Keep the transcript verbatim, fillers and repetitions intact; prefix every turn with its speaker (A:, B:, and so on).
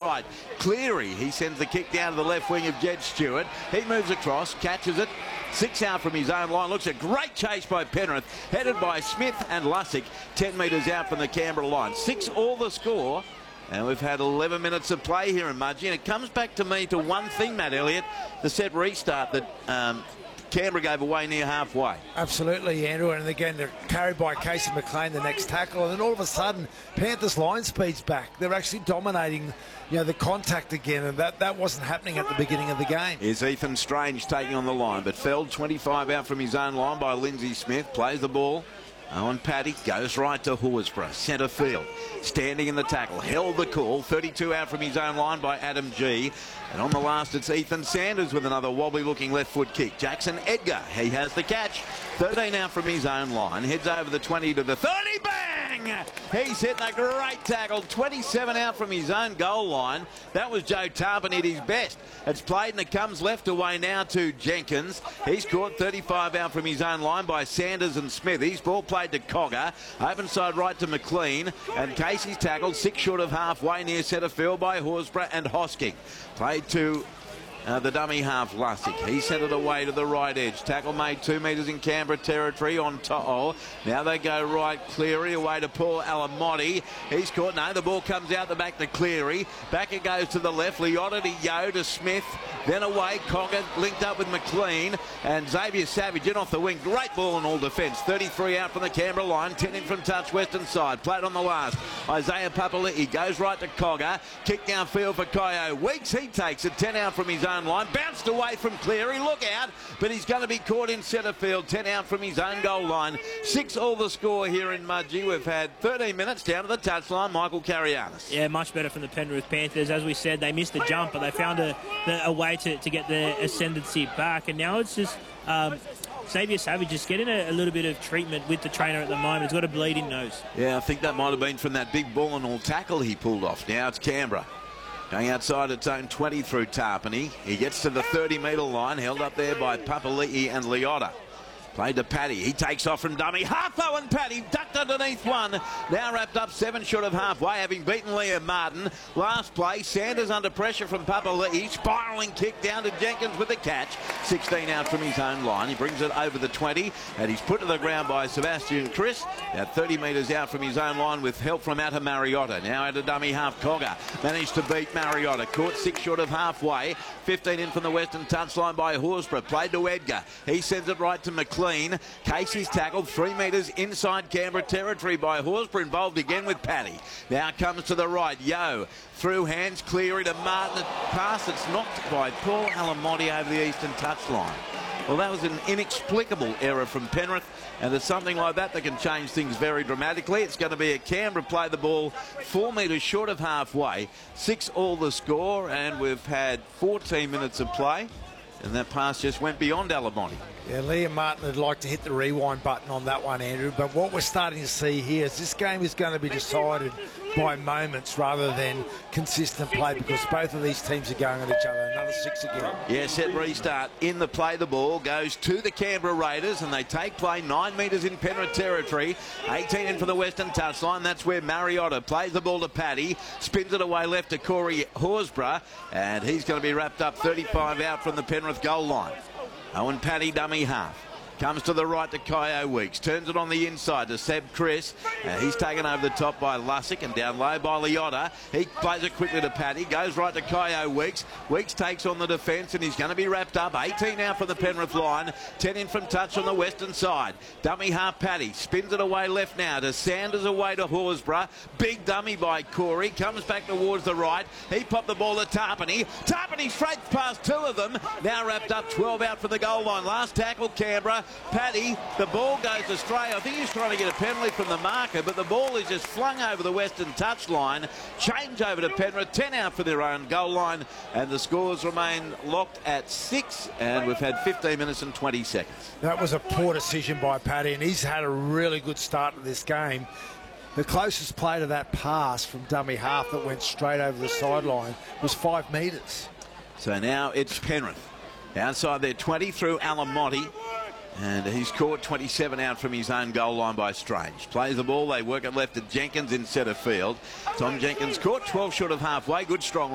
A: right. Cleary, he sends the kick down to the left wing of Jed Stewart. He moves across, catches it. Six out from his own line. Looks a great chase by Penrith, headed by Smith and Lussick, ten metres out from the Canberra line. Six all the score. And we've had eleven minutes of play here in Mudgee. And it comes back to me to one thing, Matt Elliott, the set restart that um, Canberra gave away near halfway.
B: Absolutely, Andrew. And again, they're carried by Casey McLean, the next tackle. And then all of a sudden, Panthers' line speed's back. They're actually dominating, you know, the contact again. And that, that wasn't happening at the beginning of the game.
A: Is Ethan Strange taking on the line. But Feld, twenty-five out from his own line by Lindsay Smith. Plays the ball. Owen Paddy goes right to Horsburgh, centre field, standing in the tackle, held the call, thirty-two out from his own line by Adam G. And on the last, it's Ethan Sanders with another wobbly-looking left foot kick. Jackson Edgar, he has the catch, thirteen out from his own line, heads over the twenty to the thirty, bang! He's hitting a great tackle, twenty-seven out from his own goal line. That was Joe Tarpon at his best. It's played and it comes left away now to Jenkins. He's caught thirty-five out from his own line by Sanders and Smith. He's ball played to Cogger, open side right to McLean, and Casey's tackled six short of halfway near centre field by Horsburgh and Hosking. Played to Uh, the dummy half, Lussick. He sent it away to the right edge. Tackle made two metres in Canberra territory on To'o. Now they go right. Cleary away to Paul Alamotti. He's caught. No, the ball comes out the back to Cleary. Back it goes to the left. Liotta to Yo to Smith. Then away. Cogger linked up with McLean. And Xavier Savage in off the wing. Great ball in all defence. thirty-three out from the Canberra line. ten in from touch western side. Played on the last. Isaiah Papali'i goes right to Cogger. Kick downfield for Kyo Weeks. He takes it. ten out from his own line, bounced away from Cleary, look out, but he's going to be caught in centre field, ten out from his own goal line. Six all the score here in Mudgee. We've had thirteen minutes down to the touchline. Michael Carianis.
C: Yeah, much better from the Penrith Panthers. As we said, they missed the jump, but they found a, a way to, to get the ascendancy back, and now it's just um, Xavier Savage just getting a, a little bit of treatment with the trainer at the moment. He's got a bleeding nose.
A: Yeah, I think that might have been from that big ball and all tackle he pulled off. Now it's Canberra. Going outside its own twenty through Tarpany. He gets to the thirty metre line, held up there by Papali'i and Liotta. Played to Paddy. He takes off from dummy. Half Owen Paddy ducked underneath one. Now wrapped up seven short of halfway, having beaten Liam Martin. Last play, Sanders under pressure from Papali'i. Spiralling kick down to Jenkins with the catch. sixteen out from his own line. He brings it over the twenty, and he's put to the ground by Sebastian Chris. Now thirty metres out from his own line with help from Atta Mariotta. Now at a dummy half, Cogger managed to beat Mariotta. Caught six short of halfway. fifteen in from the western touchline by Horsburgh. Played to Edgar. He sends it right to McLean. Casey's tackled three metres inside Canberra territory by Horsburgh, involved again with Paddy. Now comes to the right. Yo through hands, Cleary to Martin. Pass that's knocked by Paul Alamotti over the eastern touchline. Well, that was an inexplicable error from Penrith, and there's something like that that can change things very dramatically. It's going to be a Canberra play the ball four metres short of halfway. Six all the score, and we've had fourteen minutes of play, and that pass just went beyond Alamotti.
B: Yeah, Liam Martin would like to hit the rewind button on that one, Andrew. But what we're starting to see here is this game is going to be decided by moments rather than consistent play, because both of these teams are going at each other. Another six again.
A: Yeah, set restart in the play. The ball goes to the Canberra Raiders, and they take play nine metres in Penrith territory. eighteen in for the western touchline. That's where Mariotta plays the ball to Paddy, spins it away left to Corey Horsburgh, and he's going to be wrapped up thirty-five out from the Penrith goal line. Owen Paddy dummy half. Comes to the right to Kyo Weeks. Turns it on the inside to Seb Chris. Uh, he's taken over the top by Lussick and down low by Liotta. He plays it quickly to Paddy. Goes right to Kyo Weeks. Weeks takes on the defence and he's going to be wrapped up. eighteen out for the Penrith line. ten in from touch on the western side. Dummy half Paddy. Spins it away left now to Sanders, away to Horsburgh. Big dummy by Corey. Comes back towards the right. He popped the ball to Tarpany. Tarpany straight past two of them. Now wrapped up. twelve out for the goal line. Last tackle Canberra. Paddy, the ball goes astray. I think he's trying to get a penalty from the marker, but the ball is just flung over the western touchline. Change over to Penrith, ten out for their own goal line, and the scores remain locked at six, and we've had fifteen minutes and twenty seconds.
B: That was a poor decision by Paddy, and he's had a really good start to this game. The closest play to that pass from dummy half that went straight over the sideline was five metres.
A: So now it's Penrith. Outside their twenty through Alamotti. And he's caught twenty-seven out from his own goal line by Strange. Plays the ball, they work it left to Jenkins in centre field. Tom Jenkins caught twelve short of halfway. Good strong